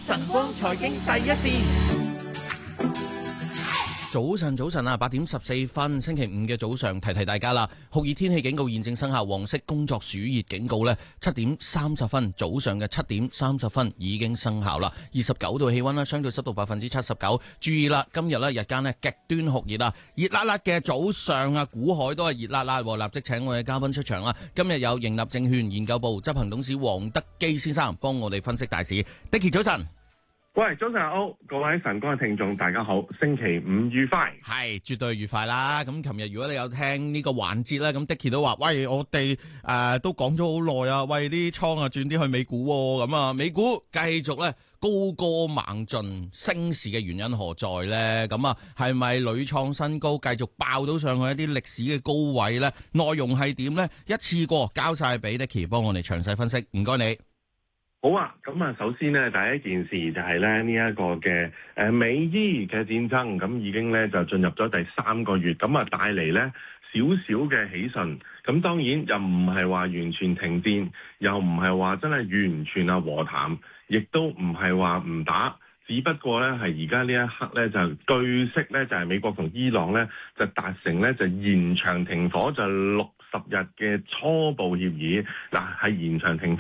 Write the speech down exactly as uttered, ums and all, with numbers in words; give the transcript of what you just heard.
晨光財經第一線。 早晨，早晨啊！八點十四分，星期五嘅早上，提提大家啦。酷熱天氣警告現正生效，黃色工作暑熱警告呢，七點三十分，早上嘅七點三十分已經生效啦。二十九度氣溫啦，相對濕度百分之七十九。注意啦，今日呢日間呢極端酷熱啊，熱辣辣嘅早上啊，股海都係熱辣辣。立即請我哋嘉賓出場啦。今日有盈立證券研究部執行董事黃德基先生幫我哋分析大市。Dicky 早晨。 喂，早晨好，各位晨光嘅聽眾大家好，星期五愉快， 係絕對愉快啦。咁琴日如果你有聽呢個環節咧，咁 Dicky 都話，喂，我哋誒、呃、都講咗好耐啊，喂，啲倉啊轉啲去美股喎，咁啊美股繼續咧高歌猛進，升市嘅原因何在咧？咁啊係咪屢創新高，繼續爆到上去一啲歷史嘅高位咧？內容係點咧？一次過交晒俾 Dicky 幫我哋詳細分析，唔該你。 好啊，咁啊，首先咧，第一件事就係咧呢一個嘅誒美伊嘅戰爭，咁已經咧就進入咗第三個月，咁啊帶嚟咧少少嘅喜訊。咁當然又唔係話完全停戰，又唔係話真係完全啊和談，亦都唔係話唔打，只不過咧係而家呢一刻咧就據悉咧就係美國同伊朗咧就達成咧就延長停火就六十日嘅初步協議，嗱係延長停